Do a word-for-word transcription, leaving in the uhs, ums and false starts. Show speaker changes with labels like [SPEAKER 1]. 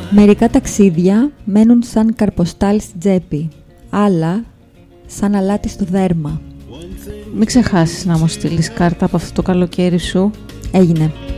[SPEAKER 1] Μερικά ταξίδια μένουν σαν καρποστάλ στην τσέπη, άλλα σαν αλάτι στο δέρμα.
[SPEAKER 2] Μην ξεχάσεις να μου στείλεις κάρτα από αυτό το καλοκαίρι σου.
[SPEAKER 1] Έγινε.